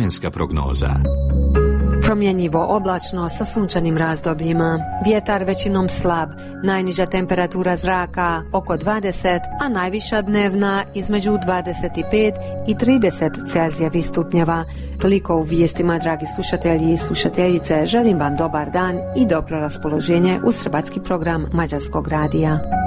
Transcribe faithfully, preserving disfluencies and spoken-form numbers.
vremenska prognoza. Promjenjivo oblačno sa sunčanim razdobljima. Vjetar većinom slab, najniža temperatura zraka oko dvadeset, a najviša dnevna između dvadeset pet i trideset Celzijevih stupnjeva. Toliko u vijestima, dragi slušatelji i slušateljice. Želim vam dobar dan i dobro raspoloženje uz hrvatski program Mađarskog radija.